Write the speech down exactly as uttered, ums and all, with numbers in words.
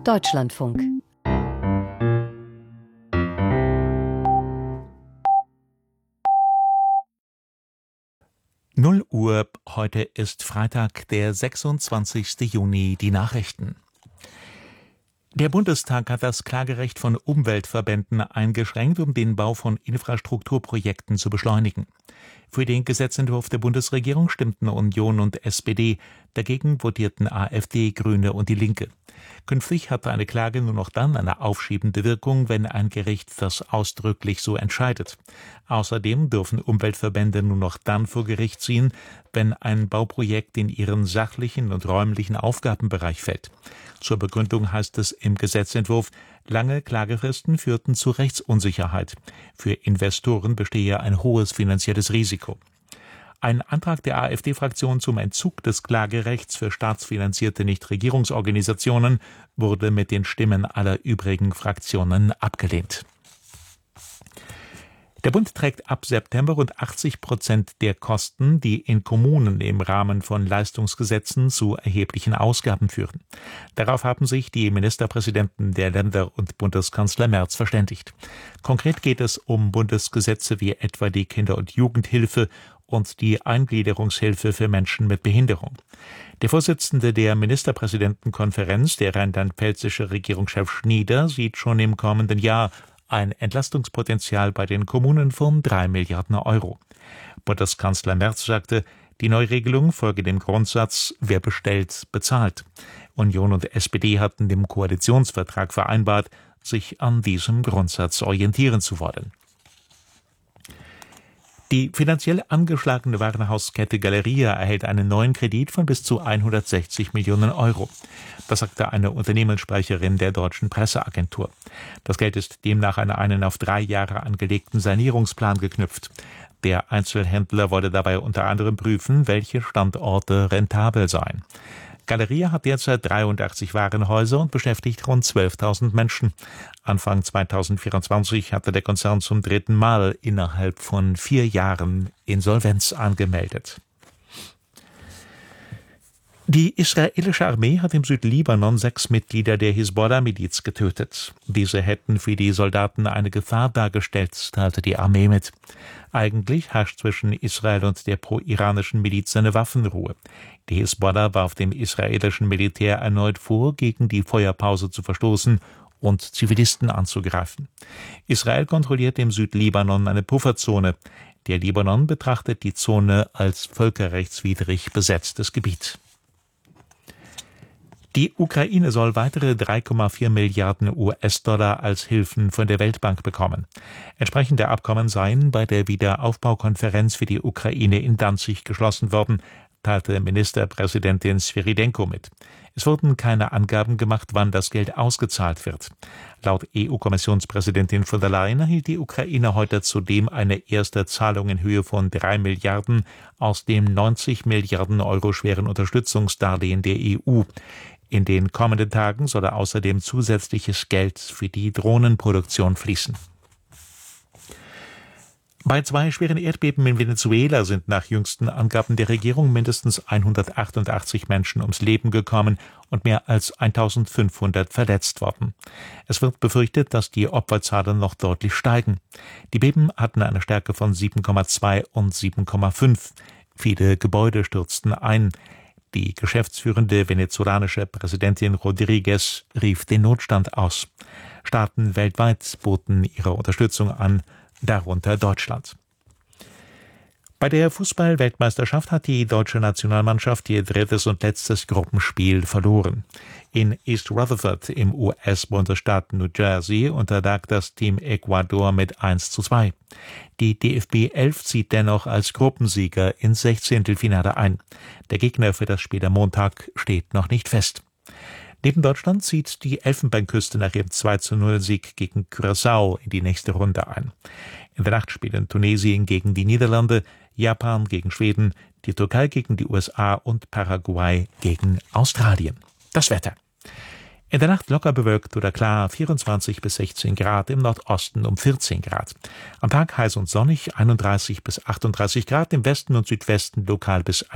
Deutschlandfunk. null Uhr, heute ist Freitag, der sechsundzwanzigste Juni, die Nachrichten. Der Bundestag hat das Klagerecht von Umweltverbänden eingeschränkt, um den Bau von Infrastrukturprojekten zu beschleunigen. Für den Gesetzentwurf der Bundesregierung stimmten Union und S P D, dagegen votierten AfD, Grüne und die Linke. Künftig hatte eine Klage nur noch dann eine aufschiebende Wirkung, wenn ein Gericht das ausdrücklich so entscheidet. Außerdem dürfen Umweltverbände nur noch dann vor Gericht ziehen, wenn ein Bauprojekt in ihren sachlichen und räumlichen Aufgabenbereich fällt. Zur Begründung heißt es im Gesetzentwurf, lange Klagefristen führten zu Rechtsunsicherheit. Für Investoren bestehe ein hohes finanzielles Risiko. Ein Antrag der AfD-Fraktion zum Entzug des Klagerechts für staatsfinanzierte Nichtregierungsorganisationen wurde mit den Stimmen aller übrigen Fraktionen abgelehnt. Der Bund trägt ab September rund achtzig Prozent der Kosten, die in Kommunen im Rahmen von Leistungsgesetzen zu erheblichen Ausgaben führen. Darauf haben sich die Ministerpräsidenten der Länder und Bundeskanzler Merz verständigt. Konkret geht es um Bundesgesetze wie etwa die Kinder- und Jugendhilfe und die Eingliederungshilfe für Menschen mit Behinderung. Der Vorsitzende der Ministerpräsidentenkonferenz, der rheinland-pfälzische Regierungschef Schnieder, sieht schon im kommenden Jahr ein Entlastungspotenzial bei den Kommunen von drei Milliarden Euro. Bundeskanzler Merz sagte, die Neuregelung folge dem Grundsatz, wer bestellt, bezahlt. Union und S P D hatten dem Koalitionsvertrag vereinbart, sich an diesem Grundsatz orientieren zu wollen. Die finanziell angeschlagene Warenhauskette Galeria erhält einen neuen Kredit von bis zu hundertsechzig Millionen Euro. Das sagte eine Unternehmenssprecherin der deutschen Presseagentur. Das Geld ist demnach an einen auf drei Jahre angelegten Sanierungsplan geknüpft. Der Einzelhändler wolle dabei unter anderem prüfen, welche Standorte rentabel seien. Galeria hat derzeit dreiundachtzig Warenhäuser und beschäftigt rund zwölftausend Menschen. Anfang zweitausendvierundzwanzig hatte der Konzern zum dritten Mal innerhalb von vier Jahren Insolvenz angemeldet. Die israelische Armee hat im Südlibanon sechs Mitglieder der Hisbollah-Miliz getötet. Diese hätten für die Soldaten eine Gefahr dargestellt, teilte die Armee mit. Eigentlich herrscht zwischen Israel und der pro-iranischen Miliz eine Waffenruhe. Die Hisbollah warf dem israelischen Militär erneut vor, gegen die Feuerpause zu verstoßen und Zivilisten anzugreifen. Israel kontrolliert im Südlibanon eine Pufferzone. Der Libanon betrachtet die Zone als völkerrechtswidrig besetztes Gebiet. Die Ukraine soll weitere drei Komma vier Milliarden U S-Dollar als Hilfen von der Weltbank bekommen. Entsprechende Abkommen seien bei der Wiederaufbaukonferenz für die Ukraine in Danzig geschlossen worden, teilte Ministerpräsidentin Sviridenko mit. Es wurden keine Angaben gemacht, wann das Geld ausgezahlt wird. Laut E U-Kommissionspräsidentin von der Leyen erhielt die Ukraine heute zudem eine erste Zahlung in Höhe von drei Milliarden aus dem neunzig Milliarden Euro schweren Unterstützungsdarlehen der E U. In den kommenden Tagen soll außerdem zusätzliches Geld für die Drohnenproduktion fließen. Bei zwei schweren Erdbeben in Venezuela sind nach jüngsten Angaben der Regierung mindestens hundertachtundachtzig Menschen ums Leben gekommen und mehr als eintausendfünfhundert verletzt worden. Es wird befürchtet, dass die Opferzahlen noch deutlich steigen. Die Beben hatten eine Stärke von sieben Komma zwei und sieben Komma fünf. Viele Gebäude stürzten ein. Die geschäftsführende venezolanische Präsidentin Rodriguez rief den Notstand aus. Staaten weltweit boten ihre Unterstützung an, darunter Deutschland. Bei der Fußball-Weltmeisterschaft hat die deutsche Nationalmannschaft ihr drittes und letztes Gruppenspiel verloren. In East Rutherford im U S-Bundesstaat New Jersey unterlag das Team Ecuador mit eins zu zwei. Die D F B elf zieht dennoch als Gruppensieger ins Sechzehntelfinale ein. Der Gegner für das Spiel am Montag steht noch nicht fest. Neben Deutschland zieht die Elfenbeinküste nach ihrem zwei zu null Sieg gegen Curaçao in die nächste Runde ein. In der Nacht spielen Tunesien gegen die Niederlande, Japan gegen Schweden, die Türkei gegen die U S A und Paraguay gegen Australien. Das Wetter. In der Nacht locker bewölkt oder klar, vierundzwanzig bis sechzehn Grad, im Nordosten um vierzehn Grad. Am Tag heiß und sonnig, einunddreißig bis achtunddreißig Grad, im Westen und Südwesten lokal bis